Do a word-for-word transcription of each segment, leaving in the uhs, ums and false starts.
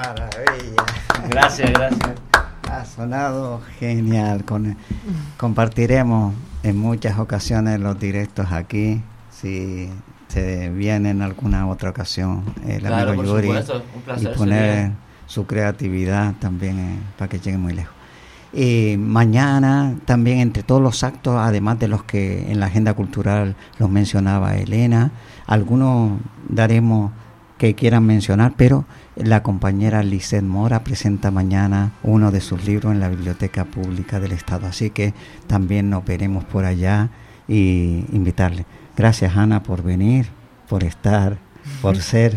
maravilla! Gracias, gracias. Ha sonado genial. Con, compartiremos en muchas ocasiones los directos aquí. Si se viene en alguna otra ocasión el claro, amigo por Yuri supuesto, un placer, y poner sería. su creatividad también eh, para que llegue muy lejos. Y mañana también, entre todos los actos, además de los que en la agenda cultural los mencionaba Elena, algunos daremos que quieran mencionar, pero la compañera Lisette Mora presenta mañana uno de sus libros en la Biblioteca Pública del Estado, así que también nos veremos por allá y invitarle. Gracias, Ana, por venir, por estar, por ser.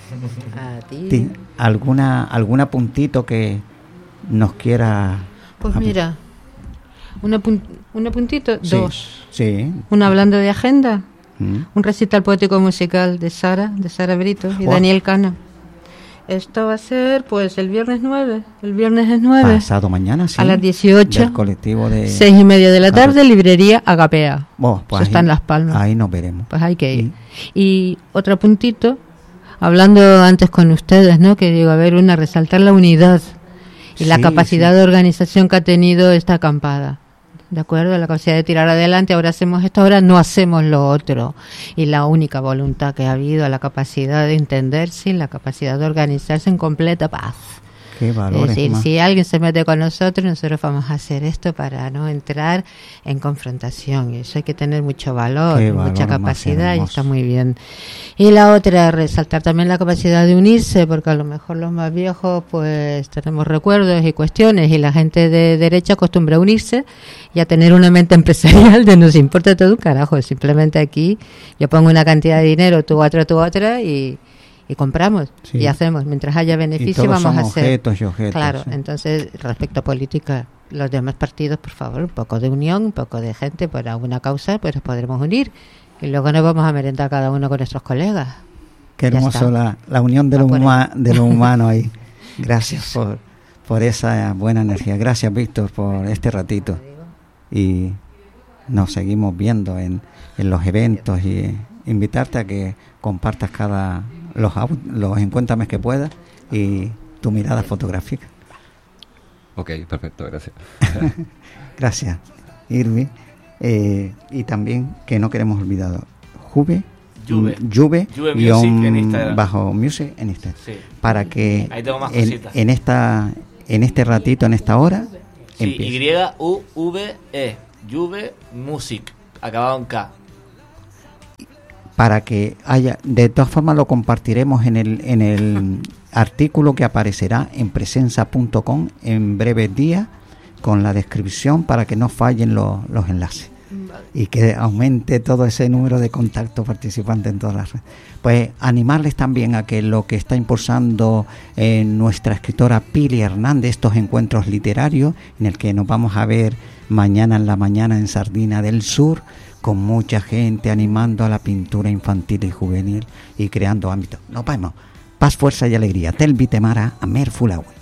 A ti. ¿Alguna, alguna puntito que nos quiera? Pues mira, una, pun- una puntito, Sí, dos. Sí. Una hablando de agenda, Mm. un recital poético musical de Sara, de Sara Brito y Oh. Daniel Cano. Esto va a ser pues el viernes nueve, el viernes es nueve, Pasado mañana, sí. a las dieciocho, Del colectivo de... seis y media de la tarde, Claro. librería Agapea. Oh, pues Eso está ahí- en Las Palmas. Ahí nos veremos. Pues hay que ir. Y otro puntito, hablando antes con ustedes, ¿no? Que digo, a ver, una, resaltar la unidad y la Sí, capacidad sí. de organización que ha tenido esta acampada. ¿De acuerdo? La capacidad de tirar adelante, ahora hacemos esto, ahora no hacemos lo otro. Y la única voluntad que ha habido, la capacidad de entenderse y la capacidad de organizarse en completa paz. Qué Es valores decir, más. si alguien se mete con nosotros, nosotros vamos a hacer esto para no entrar en confrontación. Y eso hay que tener mucho valor, Qué mucha valor más capacidad y hermoso. está muy bien. Y la otra, resaltar también la capacidad de unirse, porque a lo mejor los más viejos pues tenemos recuerdos y cuestiones y la gente de derecha acostumbra a unirse y a tener una mente empresarial de nos importa todo un carajo. Simplemente aquí yo pongo una cantidad de dinero, tú otra, tú otra y... y compramos Sí. y hacemos, mientras haya Y beneficio todos vamos a son hacer. objetos y objetos. Claro, sí. entonces respecto a política, los demás partidos, por favor, un poco de unión, un poco de gente por alguna causa, pues nos podremos unir y luego nos vamos a merendar cada uno con nuestros colegas. Qué Ya hermoso está. la, la unión de lo, Va por huma- de lo humano ahí. Gracias por, por esa buena energía. Gracias, Víctor, por este ratito. Y nos seguimos viendo en, en los eventos y invitarte a que compartas cada los, au- los encuéntrames que puedas y tu mirada fotográfica. Ok, perfecto, gracias. Gracias, Irvi. Eh, y también que no queremos olvidar Juve, Juve. mm, Juve, Juve guión Music en Instagram. bajo Music en Instagram. Sí. Para que Ahí tengo más en, cositas. en esta en este ratito, en esta hora, Sí, empiece. Y U V E, Juve Music, acabado en K. Para que haya, de todas formas lo compartiremos en el en el artículo que aparecerá en presenza punto com en breves días con la descripción para que no fallen los, los enlaces y que aumente todo ese número de contactos participantes en todas las redes. Pues animarles también a que lo que está impulsando eh, nuestra escritora Pili Hernández, estos encuentros literarios en el que nos vamos a ver mañana en la mañana en Sardina del Sur, con mucha gente animando a la pintura infantil y juvenil y creando ámbitos. Nos vemos. Paz, fuerza y alegría. Tel Vitemara, Amer Fulaue.